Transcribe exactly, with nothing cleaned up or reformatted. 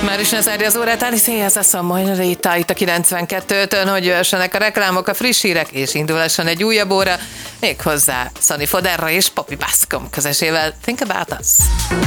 Már is ne zárja az órát, Alice, ez a Szamony Réta itt a kilencvenkettőtön, hogy jössenek a reklámok, a friss hírek, és indulasson egy újabb óra, méghozzá Sonny Foderra és Poppy Bascom közösével. Think About Us.